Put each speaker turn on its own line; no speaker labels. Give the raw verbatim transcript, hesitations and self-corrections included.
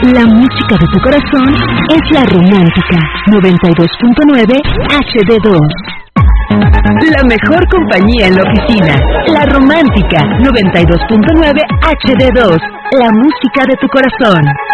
La música de tu corazón es La Romántica, noventa y dos punto nueve H D dos. La mejor compañía en la oficina. La Romántica, noventa y dos punto nueve H D dos. La música de tu corazón.